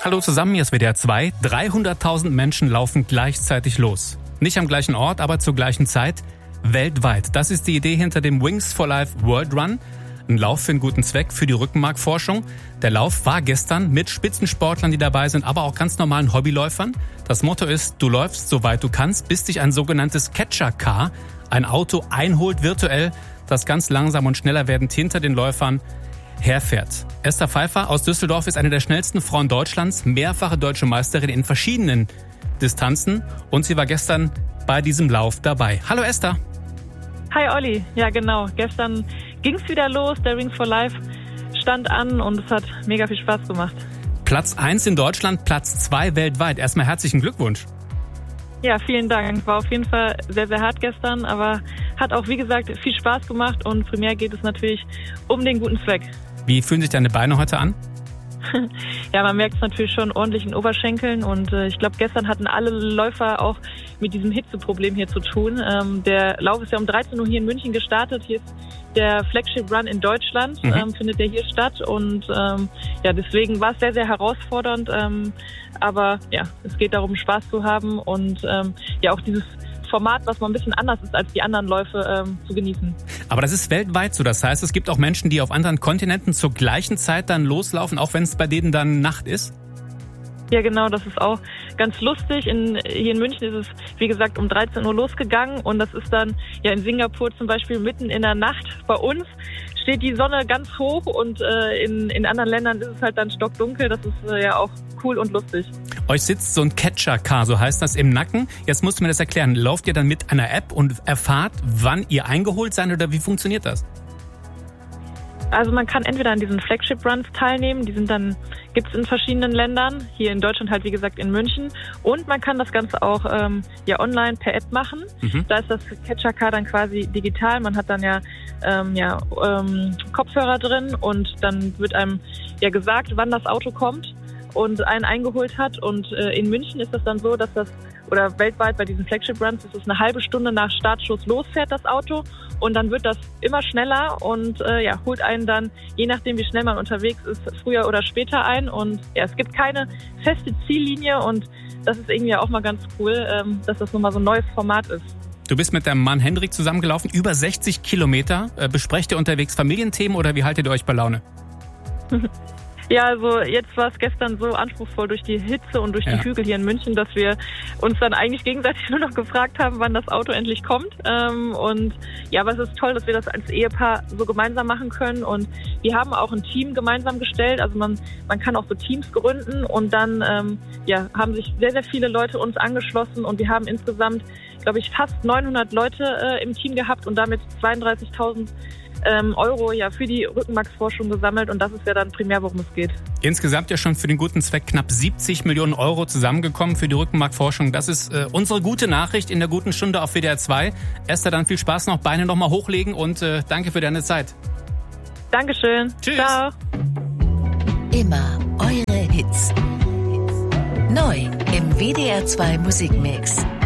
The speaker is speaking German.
Hallo zusammen, hier ist WDR 2. 300.000 Menschen laufen gleichzeitig los. Nicht am gleichen Ort, aber zur gleichen Zeit weltweit. Das ist die Idee hinter dem Wings for Life World Run. Ein Lauf für einen guten Zweck, für die Rückenmarkforschung. Der Lauf war gestern mit Spitzensportlern, die dabei sind, aber auch ganz normalen Hobbyläufern. Das Motto ist, du läufst so weit du kannst, bis dich ein sogenanntes Catcher-Car, ein Auto einholt virtuell, das ganz langsam und schneller werdend hinter den Läufern herfährt. Esther Pfeiffer aus Düsseldorf ist eine der schnellsten Frauen Deutschlands, mehrfache deutsche Meisterin in verschiedenen Distanzen und sie war gestern bei diesem Lauf dabei. Hallo Esther. Hi Olli, ja genau, gestern ging's wieder los, der Wings for Life stand an und es hat mega viel Spaß gemacht. Platz 1 in Deutschland, Platz 2 weltweit. Erstmal herzlichen Glückwunsch. Ja, vielen Dank. War auf jeden Fall sehr, sehr hart gestern, aber hat auch, wie gesagt, viel Spaß gemacht und primär geht es natürlich um den guten Zweck. Wie fühlen sich deine Beine heute an? Ja, man merkt es natürlich schon ordentlich in Oberschenkeln und ich glaube, gestern hatten alle Läufer auch mit diesem Hitzeproblem hier zu tun. Der Lauf ist ja um 13 Uhr hier in München gestartet. Hier ist der Flagship Run in Deutschland, findet der hier statt und ja, deswegen war es sehr, sehr herausfordernd. Aber ja, es geht darum, Spaß zu haben und ja auch dieses Format, was mal ein bisschen anders ist als die anderen Läufe, zu genießen. Aber das ist weltweit so. Das heißt, es gibt auch Menschen, die auf anderen Kontinenten zur gleichen Zeit dann loslaufen, auch wenn es bei denen dann Nacht ist? Ja, genau, das ist auch ganz lustig. Hier in München ist es, wie gesagt, um 13 Uhr losgegangen und das ist dann ja in Singapur zum Beispiel mitten in der Nacht. Bei uns steht die Sonne ganz hoch und in anderen Ländern ist es halt dann stockdunkel. Das ist ja auch cool und lustig. Euch sitzt so ein Catcher-Car, so heißt das, im Nacken. Jetzt musst du mir das erklären. Lauft ihr dann mit einer App und erfahrt, wann ihr eingeholt seid oder wie funktioniert das? Also man kann entweder an diesen Flagship Runs teilnehmen, die gibt's in verschiedenen Ländern, hier in Deutschland halt wie gesagt in München und man kann das Ganze auch ja online per App machen. Da ist das Catcher Car dann quasi digital, man hat dann Kopfhörer drin und dann wird einem ja gesagt, wann das Auto kommt und einen eingeholt hat und in München ist das dann so, dass oder weltweit bei diesen Flagship Runs ist es eine halbe Stunde nach Startschuss losfährt das Auto und dann wird das immer schneller und ja, holt einen dann, je nachdem wie schnell man unterwegs ist, früher oder später ein und ja, es gibt keine feste Ziellinie und das ist irgendwie auch mal ganz cool, dass das nochmal so ein neues Format ist. Du bist mit deinem Mann Hendrik zusammengelaufen, über 60 Kilometer. Besprecht ihr unterwegs Familienthemen oder wie haltet ihr euch bei Laune? Ja, also jetzt war es gestern so anspruchsvoll durch die Hitze und durch die Hügel hier in München, dass wir uns dann eigentlich gegenseitig nur noch gefragt haben, wann das Auto endlich kommt. Und ja, aber es ist toll, dass wir das als Ehepaar so gemeinsam machen können. Und wir haben auch ein Team gemeinsam gestellt. Also man kann auch so Teams gründen und dann haben sich sehr, sehr viele Leute uns angeschlossen und wir haben insgesamt, glaube ich, fast 900 Leute im Team gehabt und damit 32.000 Euro ja für die Rückenmarksforschung gesammelt und das ist ja dann primär, worum es geht. Insgesamt ja schon für den guten Zweck knapp 70 Millionen Euro zusammengekommen für die Rückenmarkforschung. Das ist unsere gute Nachricht in der guten Stunde auf WDR 2. Esther, dann viel Spaß noch, Beine noch mal hochlegen und danke für deine Zeit. Dankeschön. Tschüss. Ciao. Immer eure Hits. Neu im WDR 2 Musikmix.